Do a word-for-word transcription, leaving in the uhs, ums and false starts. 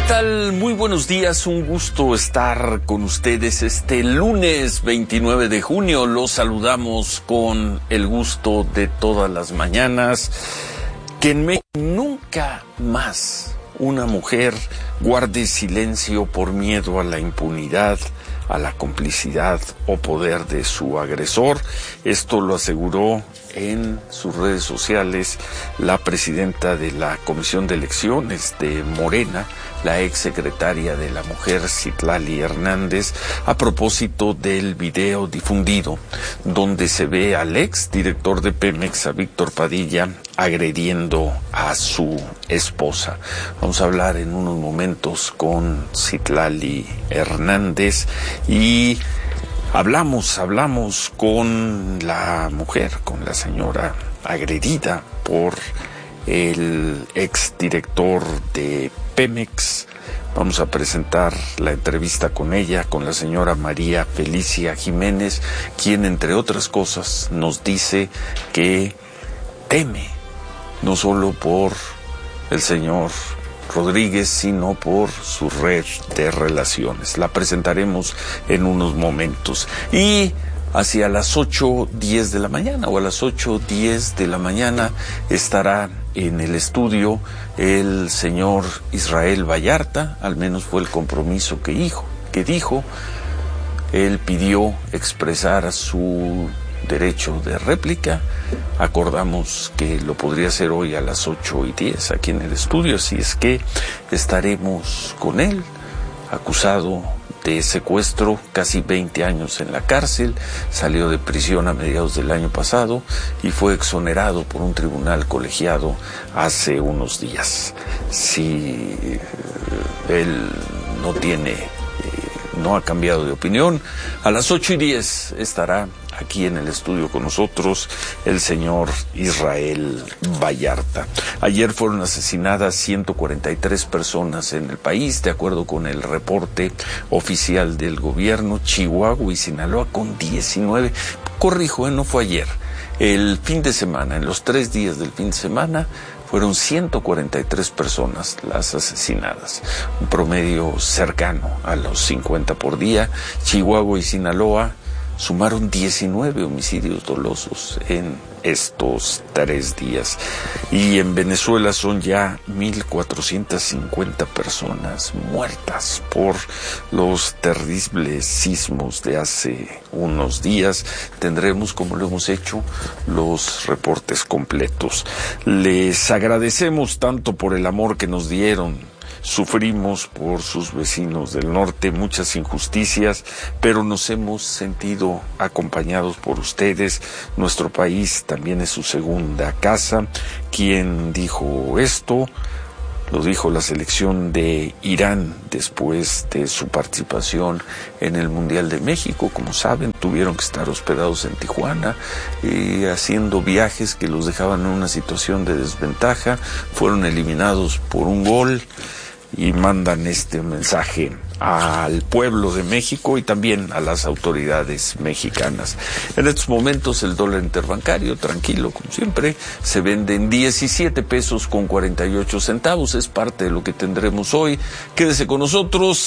tal? Muy buenos días, un gusto estar con ustedes este lunes veintinueve de junio. Los saludamos con el gusto de todas las mañanas. Que en México nunca más una mujer guarde silencio por miedo a la impunidad, a la complicidad o poder de su agresor. Esto lo aseguró en sus redes sociales la presidenta de la Comisión de Elecciones de Morena, la exsecretaria de la Mujer, Citlali Hernández, a propósito del video difundido donde se ve al ex director de Pemex, a Víctor Padilla, agrediendo a su esposa. Vamos a hablar en unos momentos con Citlali Hernández y hablamos, hablamos con la mujer, con la señora agredida por el exdirector de Pemex. Vamos a presentar la entrevista con ella, con la señora María Felicia Jiménez, quien, entre otras cosas, nos dice que teme no solo por el señor Rodríguez, sino por su red de relaciones. La presentaremos en unos momentos. Y hacia las ocho diez de la mañana o a las ocho diez de la mañana estará en el estudio el señor Israel Vallarta, al menos fue el compromiso que dijo, que dijo. Él pidió expresar su derecho de réplica. Acordamos que lo podría hacer hoy a las ocho y diez aquí en el estudio, así es que estaremos con él, acusado de secuestro, casi veinte años en la cárcel, salió de prisión a mediados del año pasado y fue exonerado por un tribunal colegiado hace unos días. Si él no tiene, eh, no ha cambiado de opinión, a las ocho y diez estará aquí en el estudio con nosotros el señor Israel Vallarta. Ayer fueron asesinadas ciento cuarenta y tres personas en el país, de acuerdo con el reporte oficial del gobierno. Chihuahua y Sinaloa con diecinueve. Corrijo, ¿eh? No fue ayer. El fin de semana, en los tres días del fin de semana, fueron ciento cuarenta y tres personas las asesinadas, un promedio cercano a los cincuenta por día. Chihuahua y Sinaloa sumaron diecinueve homicidios dolosos en estos tres días. Y en Venezuela son ya mil cuatrocientas cincuenta personas muertas por los terribles sismos de hace unos días. Tendremos, como lo hemos hecho, los reportes completos. Les agradecemos tanto por el amor que nos dieron. Sufrimos por sus vecinos del norte muchas injusticias, pero nos hemos sentido acompañados por ustedes. Nuestro país también es su segunda casa. ¿Quién dijo esto? Lo dijo la selección de Irán después de su participación en el Mundial de México. Como saben, tuvieron que estar hospedados en Tijuana, eh, haciendo viajes que los dejaban en una situación de desventaja. Fueron eliminados por un gol y mandan este mensaje al pueblo de México y también a las autoridades mexicanas. En estos momentos el dólar interbancario, tranquilo como siempre, se vende en diecisiete pesos con cuarenta y ocho centavos. Es parte de lo que tendremos hoy. Quédese con nosotros.